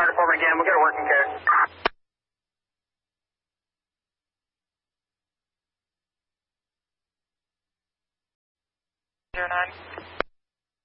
Fire department again. We'll get a working code. 09.